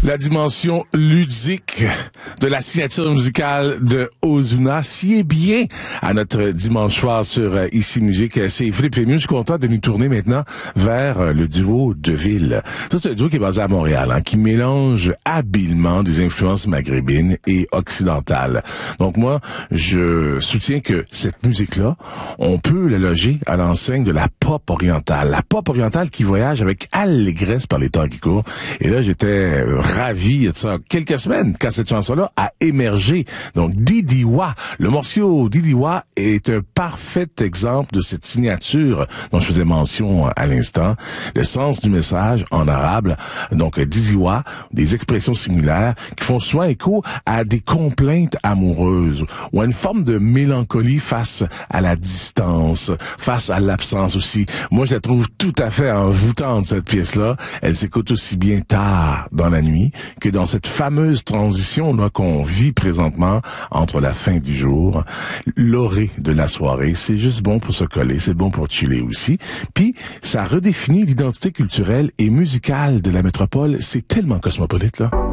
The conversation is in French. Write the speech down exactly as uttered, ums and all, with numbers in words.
La dimension ludique de la signature musicale de Ozuna sied bien à notre dimanche soir sur euh, Ici Musique. C'est Philippe Fémieux. Je suis content de nous tourner maintenant vers euh, le duo Deville. Ça, c'est un duo qui est basé à Montréal, hein, qui mélange habilement des influences maghrébines et occidentales. Donc moi, je soutiens que cette musique-là, on peut la loger à l'enseigne de la pop orientale. La pop orientale qui voyage avec allégresse par les temps qui courent. Et là, j'étais euh, ravi il y a de ça quelques semaines quand cette chanson-là a émergé. Donc, Didiwa, le morceau Didiwa est un parfait exemple de cette signature dont je faisais mention à l'instant. Le sens du message en arabe, donc Didiwa, des expressions similaires qui font souvent écho à des complaintes amoureuses ou à une forme de mélancolie face à la distance, face à l'absence aussi. Moi, je la trouve tout à fait envoûtante, cette pièce-là. Elle s'écoute aussi bien tard dans la nuit que dans cette fameuse transition là qu'on vit présentement entre la fin du jour, l'orée de la soirée. C'est juste bon pour se coller, c'est bon pour chiller aussi. Puis, ça redéfinit l'identité culturelle et musicale de la métropole. C'est tellement cosmopolite, là.